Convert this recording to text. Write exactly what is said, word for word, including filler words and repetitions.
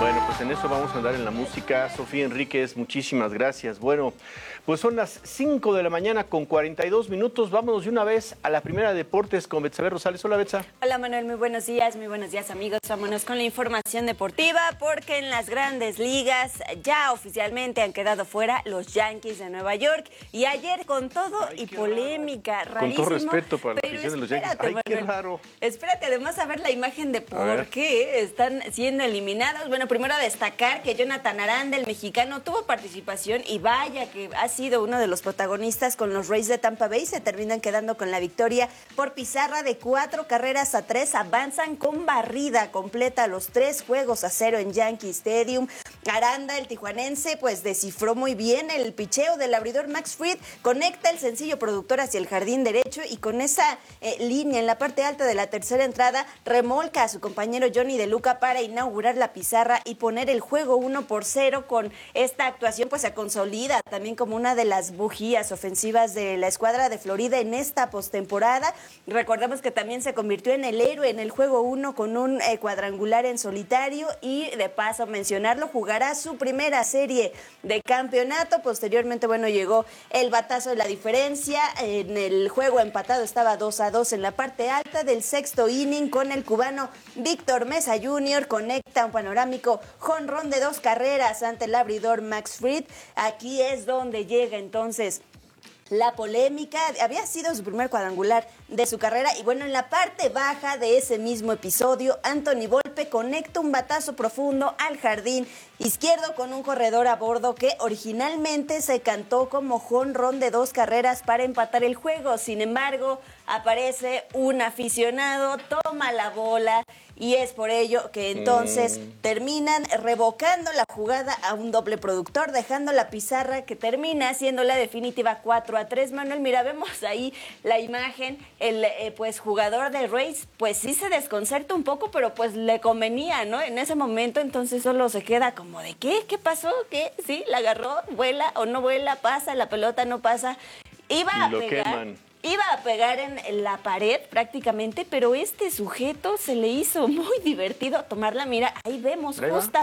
Bueno, pues en eso vamos a andar en la música. Sofía Enríquez, muchísimas gracias. Bueno, pues son las cinco de la mañana con cuarenta y dos minutos. Vámonos de una vez a la primera de deportes con Betsabe Rosales. Hola, Betsa. Hola, Manuel. Muy buenos días. Muy buenos días, amigos. Vámonos con la información deportiva porque en las grandes ligas ya oficialmente han quedado fuera los Yankees de Nueva York. Y ayer con todo Ay, y qué polémica, raro. rarísimo. Con todo respeto para la pero afición de los Yankees. espérate, Ay, qué Manuel. raro. Espérate además a ver la imagen de por qué están siendo eliminados. Bueno, primero destacar que Jonathan Aranda, el mexicano, tuvo participación y vaya que ha sido uno de los protagonistas con los Rays de Tampa Bay. Se terminan quedando con la victoria por pizarra de cuatro carreras a tres. Avanzan con barrida completa los tres juegos a cero en Yankee Stadium. Aranda, el tijuanense, pues descifró muy bien el picheo del abridor Max Fried, conecta el sencillo productor hacia el jardín derecho y con esa eh, línea en la parte alta de la tercera entrada remolca a su compañero Johnny De Luca para inaugurar la pizarra y poner el juego uno por cero. Con esta actuación pues se consolida también como una de las bujías ofensivas de la escuadra de Florida en esta postemporada. Recordemos que también se convirtió en el héroe en el juego uno con un eh, cuadrangular en solitario y de paso mencionarlo, jugará su primera serie de campeonato. Posteriormente, bueno, llegó el batazo de la diferencia. En el juego empatado estaba dos a dos en la parte alta del sexto inning con el cubano Víctor Mesa junior Conecta un panorámico jonrón de dos carreras ante el abridor Max Fried. Aquí es donde llega entonces la polémica. Había sido su primer cuadrangular de su carrera y bueno, en la parte baja de ese mismo episodio, Anthony Volpe conecta un batazo profundo al jardín izquierdo con un corredor a bordo que originalmente se cantó como jonrón de dos carreras para empatar el juego. Sin embargo, aparece un aficionado, toma la bola y es por ello que entonces mm. terminan revocando la jugada a un doble productor, dejando la pizarra que termina siendo la definitiva cuatro a tres. Manuel, mira, vemos ahí la imagen, el eh, pues jugador de Rays pues sí se desconcerta un poco, pero pues le convenía, ¿no? En ese momento entonces solo se queda como de ¿qué? ¿Qué pasó? ¿Qué? ¿Sí? ¿La agarró? ¿Vuela o no vuela? ¿Pasa? ¿La pelota no pasa? Iba a Lo pegar. queman. Iba a pegar en la pared prácticamente, pero este sujeto se le hizo muy divertido tomar la mira. Ahí vemos justamente